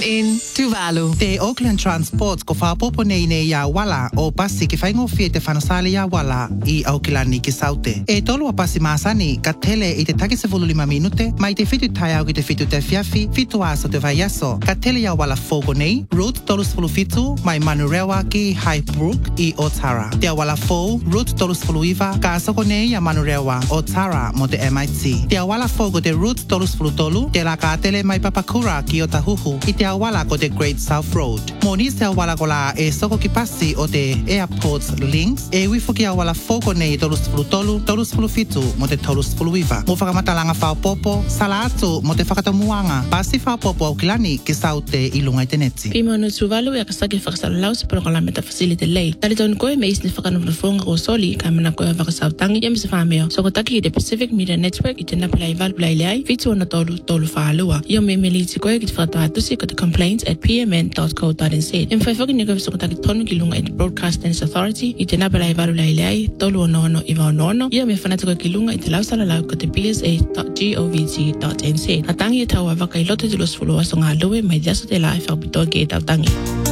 in Tuvalu. Te Auckland Transport ko whapopo nei ya wala o pasi ki whaingo fie te whanasale ya wala I Aukilani ki saute. E tolu a pasi maasani ka tele I te take se 5 minute mai te fitu tai au ki te fitu te fiafi fitu aso te vaiaso. Ka tele ya wala fogo nei route tolus fulu fitu mai Manurewa ki Highbrook I Otara. Te wala fo route tolus fulu iwa ka asoko nei ya Manurewa Otara mo te MIT. Te wala fogo te route tolus fulu tolu te la ka tele mai Papakura ki Otahuhu I te awala ko te Great South Road. Moni se awala ko la e soko ki pasi o te airports links e wifo ki awala fogo nei tolus fulu tolu, tolus fulu fitu mo te tolus fulu iwa. Mo whakamatalanga whaopopo, sala atu mo te whakatamuanga, pasi whaopopo Aukilani ki saute I lunga I te neti. Pima no Tuvalu e kasaki whakasalau se proklame ta facility lei. Tali tonu koe me isni whakanawhanafonga o soli ka mana koe whakasautangi ia misa whameo. Soko taki I te Pacific Media Network I te napilai valpilai leai, fitu ona tolu whaalua. Ia me meliti koe ki te whakatahatusi ko te complaints@pmn.co.nz. Im whaiwhaki ni koe soko taki tonu ki lunga I te Broadcasters Authority I te napilai valpilai leai, tolu ono iwa ono. Ia me whanata koe ki lunga I te lausala lau ko te bsa.govt.nz. Na tangi e tau a waka I loto te los fulu aso ngā lue mai diaso te lai whakapitoa ki e tau tangi.